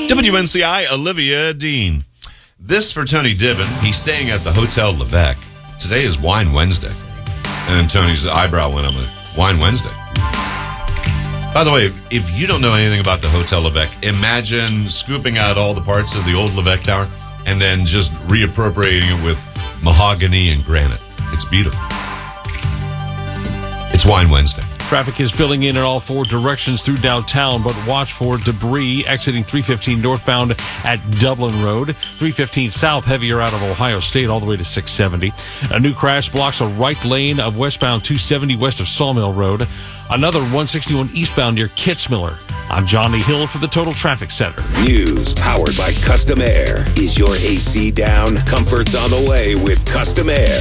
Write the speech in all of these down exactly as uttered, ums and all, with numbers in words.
W N C I, Olivia Dean. This for Tony Divin. He's staying at the Hotel Levesque. Today is Wine Wednesday. And then Tony's eyebrow went on with Wine Wednesday. By the way, if you don't know anything about the Hotel Levesque, imagine scooping out all the parts of the old Levesque Tower and then just reappropriating it with mahogany and granite. It's beautiful. It's Wine Wednesday. Traffic is filling in in all four directions through downtown, but watch for debris exiting three fifteen northbound at Dublin Road. three fifteen south, heavier out of Ohio State all the way to six seventy. A new crash blocks a right lane of westbound two seventy west of Sawmill Road. Another one sixty-one eastbound near Kitzmiller. I'm Johnny Hill for the Total Traffic Center. News powered by Custom Air. Is your A C down? Comfort's on the way with Custom Air.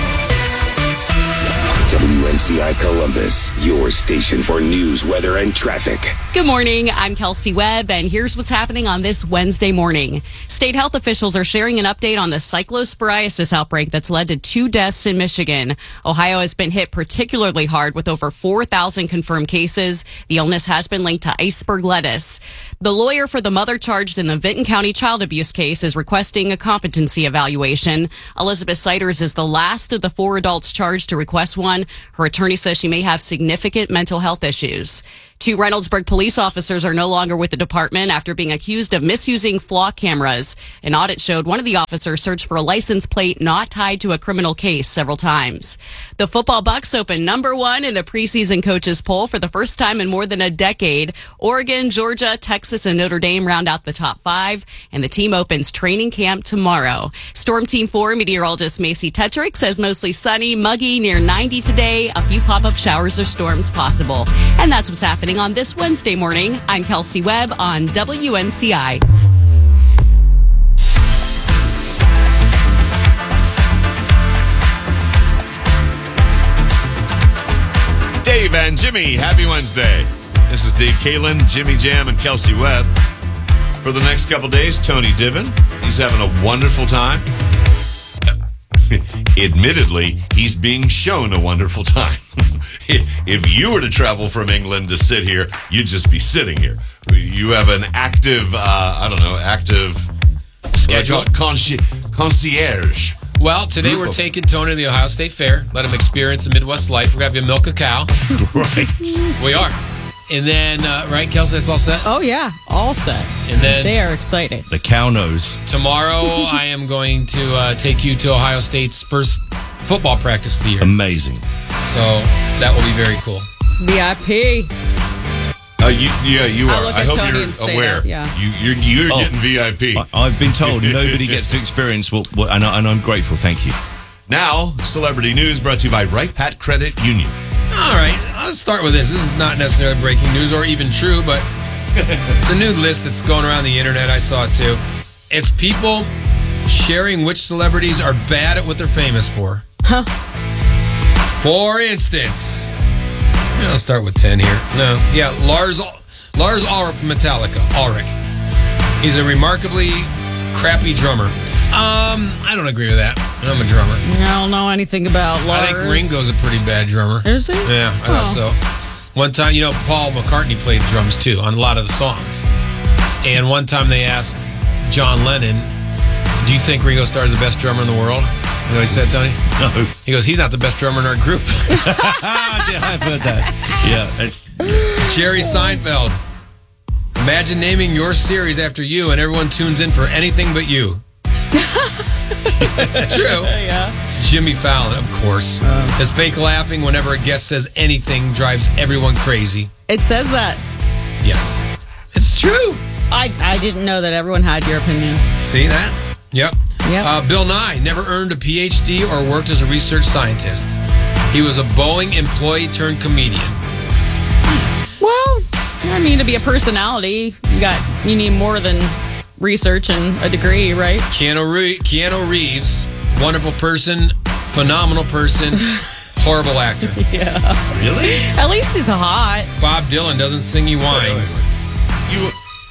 W N C I Columbus, your station for news, weather, and traffic. Good morning. I'm Kelsey Webb, and here's what's happening on this Wednesday morning. State health officials are sharing an update on the cyclosporiasis outbreak that's led to two deaths in Michigan. Ohio has been hit particularly hard with over four thousand confirmed cases. The illness has been linked to iceberg lettuce. The lawyer for the mother charged in the Vinton County child abuse case is requesting a competency evaluation. Elizabeth Siders is the last of the four adults charged to request one. Her attorney says she may have significant mental health issues. Two Reynoldsburg police officers are no longer with the department after being accused of misusing flock cameras. An audit showed one of the officers searched for a license plate not tied to a criminal case several times. The football Bucks open number one in the preseason coaches poll for the first time in more than a decade. Oregon, Georgia, Texas, and Notre Dame round out the top five, and the team opens training camp tomorrow. Storm Team four meteorologist Macy Tetrick says mostly sunny, muggy, near ninety today. A few pop-up showers or storms possible. And that's what's happening on this Wednesday morning. I'm Kelsey Webb on W N C I. Dave and Jimmy, happy Wednesday. This is Dave Kalin, Jimmy Jam, and Kelsey Webb. For the next couple days, Tony Divin. He's having a wonderful time. Admittedly, he's being shown a wonderful time. If you were to travel from England to sit here, you'd just be sitting here. You have an active, uh, I don't know, active schedule. Conci- concierge. Well, today we're taking Tony to the Ohio State Fair. Let him experience the Midwest life. We're going to have you milk a cow. Right. We are. And then, uh, right, Kelsey, that's all set? Oh, yeah, all set. And then they are excited. The cow knows. Tomorrow, I am going to uh, take you to Ohio State's first football practice of the year. Amazing. So that will be very cool. V I P. Uh, you, yeah, you I are. look I at hope Tony you're and say aware. that, yeah. You, you're you're Oh, getting V I P. I, I've been told nobody gets to experience what, what and, I, and I'm grateful. Thank you. Now, celebrity news brought to you by Right Pat Credit Union. All right, I'll start with this. This is not necessarily breaking news or even true, but it's a new list that's going around the internet. I saw it too. It's people sharing which celebrities are bad at what they're famous for. Huh. For instance, yeah, I'll start with ten here. No, yeah, Lars Lars Ulrich from Metallica. Ulrich. He's a remarkably crappy drummer. Um, I don't agree with that. And I'm a drummer. I don't know anything about Lars. I think Ringo's a pretty bad drummer. Is he? Yeah, I Oh. thought so. One time, you know, Paul McCartney played drums too on a lot of the songs. And one time they asked John Lennon, do you think Ringo Starr is the best drummer in the world? You know what he said, Tony? No. He goes, he's not the best drummer in our group. Yeah, I've heard that. Yeah, it's Jerry Seinfeld. Imagine naming your series after you and everyone tunes in for anything but you. True. Yeah. Jimmy Fallon, of course. Uh, His fake laughing whenever a guest says anything drives everyone crazy. It says that. Yes. It's true. I, I didn't know that everyone had your opinion. See that? Yep. Yep. Uh, Bill Nye never earned a P H D or worked as a research scientist. He was a Boeing employee turned comedian. Well, I mean, to be a personality, you got you need more than research and a degree, right? Keanu, Re- Keanu Reeves, wonderful person, phenomenal person, horrible actor. Yeah. really. At least he's hot. Bob Dylan doesn't sing, he whines. You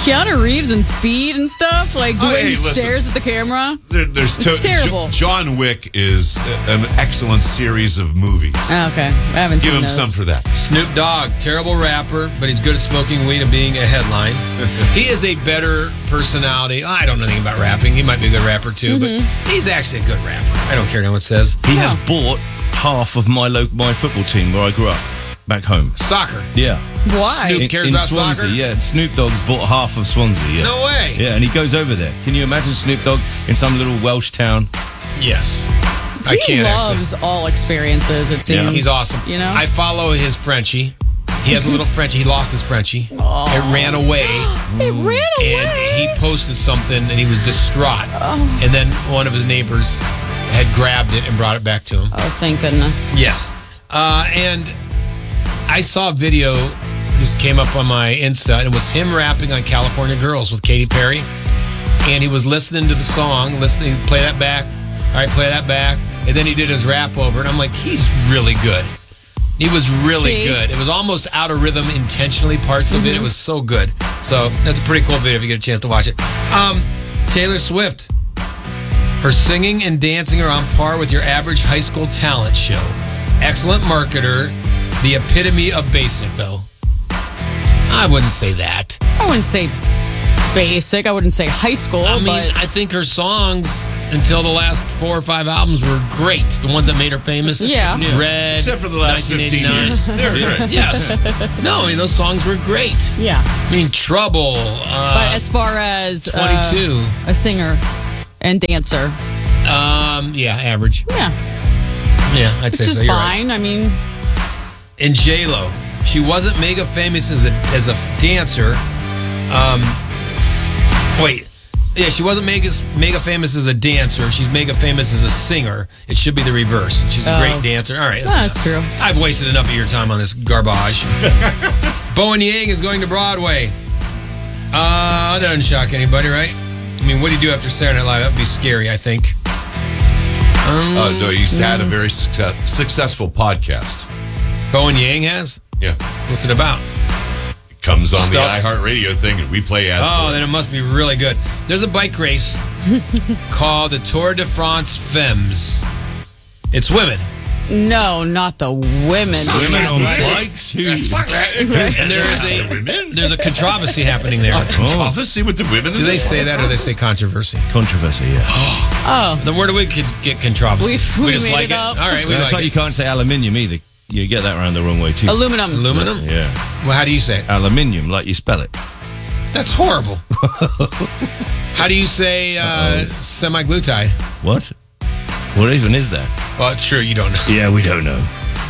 Keanu Reeves and Speed and stuff, like the Oh, way hey, he listen. stares at the camera. There, there's It's to- terrible. Jo- John Wick is an excellent series of movies. Oh, okay, I haven't Give seen him those. some for that. Snoop Dogg, terrible rapper, but he's good at smoking weed and being a headline. He is a better personality. I don't know anything about rapping. He might be a good rapper too, but he's actually a good rapper. I don't care what anyone says. He has bought half of my lo- my football team where I grew up, back home. Soccer. Yeah. Why? Snoop In, cares in about Swansea, soccer? yeah. Snoop Dogg's bought half of Swansea, yeah. No way. Yeah, and he goes over there. Can you imagine Snoop Dogg in some little Welsh town? Yes. I He can't actually. loves all experiences, it seems. Yeah. He's awesome. You know? I follow his Frenchie. He has a little Frenchie. He lost his Frenchie. It ran away. It ran away. And he posted something and he was distraught. And then one of his neighbors had grabbed it and brought it back to him. Oh, thank goodness. Yes. Uh, and I saw a video, just came up on my Insta, and it was him rapping on California Girls with Katy Perry. And he was listening to the song, listening, play that back. All right, play that back. And then he did his rap over it. I'm like, he's really good. He was really See? good. It was almost out of rhythm intentionally, parts of it. It was so good. So that's a pretty cool video if you get a chance to watch it. Um, Taylor Swift. Her singing and dancing are on par with your average high school talent show. Excellent marketer. The epitome of basic, though. I wouldn't say that. I wouldn't say basic. I wouldn't say high school, I mean, but I think her songs until the last four or five albums were great. The ones that made her famous. Yeah. Yeah. Red. Except for the last fifteen nineteen eighty-nine. years. They're great. Yes. No, I mean, those songs were great. yeah. I mean, Trouble. Uh, But as far as uh, twenty-two. a singer and dancer, um, yeah, average. yeah, Yeah, I'd which say is so. You're right. fine. I mean, And J-Lo. She wasn't mega famous as a as a dancer. Um, wait. Yeah, she wasn't mega, mega famous as a dancer. She's mega famous as a singer. It should be the reverse. She's a Oh. great dancer. All right. that's enough. true. I've wasted enough of your time on this garbage. Bowen Yang is going to Broadway. Uh, that doesn't shock anybody, right? I mean, what do you do after Saturday Night Live? That would be scary, I think. Um, Uh, no, he's had a very success- successful podcast. Bowen Yang has? Yeah. What's it about? Comes on Stuff. the iHeartRadio thing, and we play ads Oh, for then it. it must be really good. There's a bike race called the Tour de France Femmes. It's women. No, not the women. Women on Right. bikes? Who? And there is a there's a controversy happening there. Controversy with the women. Do they say that or they say controversy? Controversy, yeah. Oh, Then where do we get get controversy? We- we just made like it up. All right, we That's like like it. you can't say aluminium either. You get that around the wrong way too. aluminum. Aluminum? Yeah. Well, how do you say it? Aluminium, like you spell it. That's horrible. How do you say uh, semi-glutide? What? What even is that? Well, it's true. You don't know. Yeah, we don't know.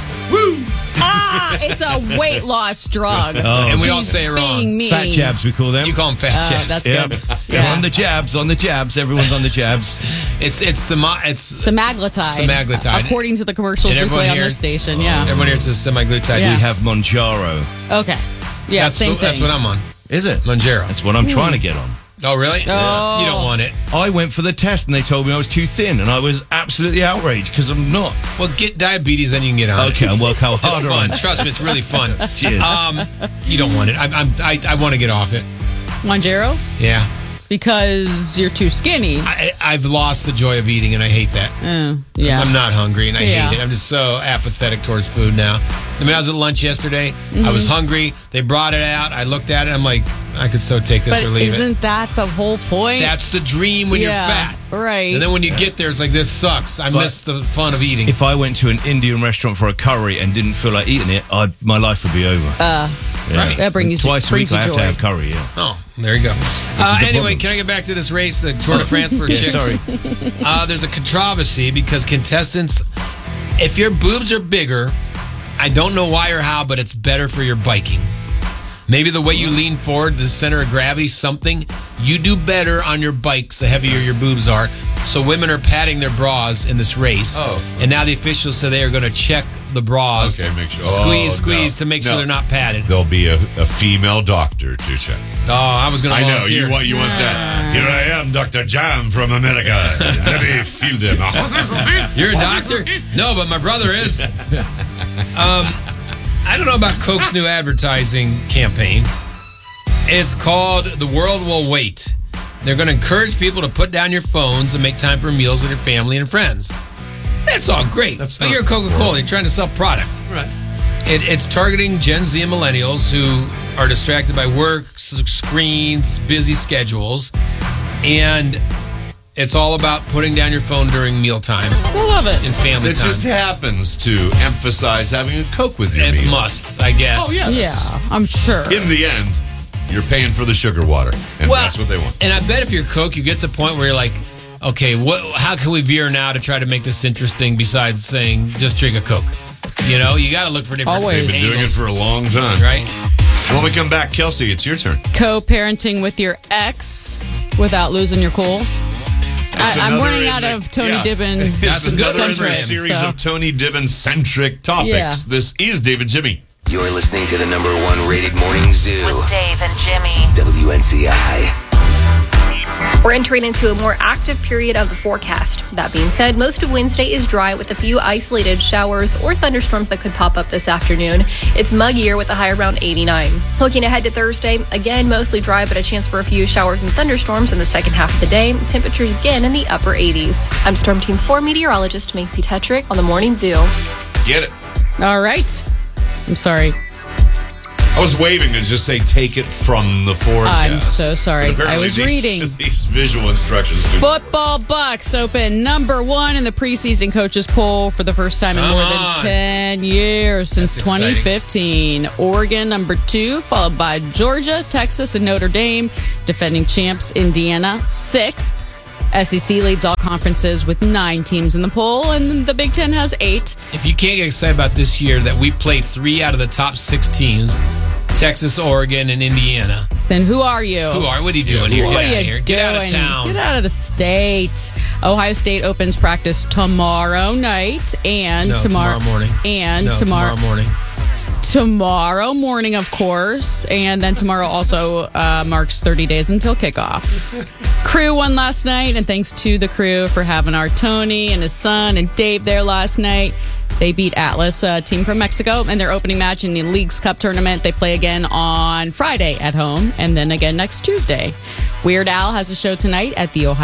Ah, it's a weight loss drug. Oh, And we all He's say it wrong. being mean. fat jabs, we call them. You call them fat Uh, jabs. that's yeah. good. Yeah. Yeah. On the jabs, on the jabs. Everyone's on the jabs. It's it's semi, it's Semaglutide. Semaglutide. According to the commercials And we everyone play on here- this station, yeah. everyone here says semi-glutide. Yeah. We have Monjaro. Okay. Yeah, That's, same the- thing. that's what I'm on. Is it? Monjaro. That's what I'm trying to get on. Oh, really? Oh. You don't want it. I went for the test and they told me I was too thin, and I was absolutely outraged because I'm not. Well, get diabetes, then you can get on Okay, it. I'll work how It's harder fun. on. Trust me, it's really fun. Cheers. Um, you don't want it. I, I'm, I, I want to get off it. Monjaro? Yeah. Because you're too skinny. I, I've lost the joy of eating, and I hate that. Oh, yeah. I'm not hungry, and I Yeah. hate it. I'm just so apathetic towards food now. I mean, I was at lunch yesterday. I was hungry. They brought it out. I looked at it. I'm like, I could so take this But or leave isn't it. that the whole point? That's the dream when yeah, you're fat. Right. And then when you get there, it's like, this sucks. I miss the fun of eating. If I went to an Indian restaurant for a curry and didn't feel like eating it, I'd, my life would be over. uh, Right. that brings, Twice a week brings you I have joy. to have curry, yeah. Oh, there you go. Uh, the anyway, problem. can I get back to this race, the Tour de France for Yeah, chicks? sorry. Uh, there's a controversy because contestants, if your boobs are bigger, I don't know why or how, but it's better for your biking. Maybe the way you lean forward, the center of gravity, something, you do better on your bikes the heavier your boobs are. So women are padding their bras in this race. Oh. And now the officials say they are going to check the bras. Okay, make sure- Squeeze, oh, squeeze no. to make sure No. they're not padded. There'll be a, a female doctor to check. Oh, I was going to I know volunteer. you want you want that. Here I am, Doctor Jam from America. Let me feel them. You're a doctor? No, but my brother is. Um, I don't know about Coke's new advertising campaign. It's called The World Will Wait. They're going to encourage people to put down your phones and make time for meals with your family and friends. That's all great. That's but not you're Coca-Cola. You're trying to sell product. Right. It, it's targeting Gen Z and millennials who are distracted by work, s- screens, busy schedules. And it's all about putting down your phone during mealtime I love it. and family It time. just happens to emphasize having a Coke with your It meal. must, I guess. Oh, yeah. Yeah, I'm sure. In the end, you're paying for the sugar water, and Well, that's what they want. And I bet if you're Coke, you get to the point where you're like, okay, what? How can we veer now to try to make this interesting besides saying just drink a Coke? You know, you got to look for different Always. They've been doing it angles, for a long time. right? When we come back, Kelsey, it's your turn. Co-parenting with your ex without losing your cool. That's I, I'm another running in out the- of Tony yeah. Dibbin It's another in the centric, series so. of Tony Dibbin centric topics. Yeah. This is David Jimmy. You're listening to the number one rated morning zoo, With Dave and Jimmy. W N C I. We're entering into a more active period of the forecast. That being said, most of Wednesday is dry with a few isolated showers or thunderstorms that could pop up this afternoon. It's muggier with a high around eighty-nine. Looking ahead to Thursday, again, mostly dry, but a chance for a few showers and thunderstorms in the second half of the day. Temperatures again in the upper eighties. I'm Storm Team four meteorologist Macy Tetrick on the Morning Zoo. Get it. All right. I'm sorry. I was waving to just say take it from the forecast. I'm so sorry. But apparently I was these, reading. These visual instructions. do- Football Bucks open number one in the preseason coaches poll for the first time in Come more on. than ten years since That's exciting. twenty fifteen. Oregon number two, followed by Georgia, Texas, and Notre Dame. Defending champs Indiana sixth. S E C leads all conferences with nine teams in the poll, and the Big Ten has eight. If you can't get excited about this year that we played three out of the top six teams, Texas, Oregon, and Indiana. Then who are you? Who are? What are you doing here? What Get are out you of here. Get out of doing? town. Get out of the state. Ohio State opens practice tomorrow night and No, tomorrow, tomorrow morning. And No, tomorrow, tomorrow morning. tomorrow morning, of course. And then tomorrow also uh, marks thirty days until kickoff. Crew won last night, and thanks to the Crew for having our Tony and his son and Dave there last night. They beat Atlas, a team from Mexico, in their opening match in the Leagues Cup tournament. They play again on Friday at home, and then again next Tuesday. Weird Al has a show tonight at the Ohio